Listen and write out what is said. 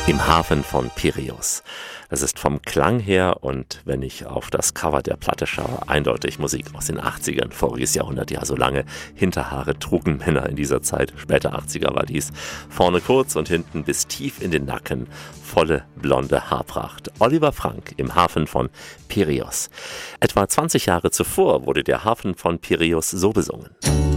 Im Hafen von Piräus. Das ist vom Klang her und wenn ich auf das Cover der Platte schaue, eindeutig Musik aus den 80ern, voriges Jahrhundert, ja so lange Hinterhaare trugen Männer in dieser Zeit, später 80er war dies, vorne kurz und hinten bis tief in den Nacken, volle blonde Haarpracht. Oliver Frank im Hafen von Piräus. Etwa 20 Jahre zuvor wurde der Hafen von Piräus so besungen.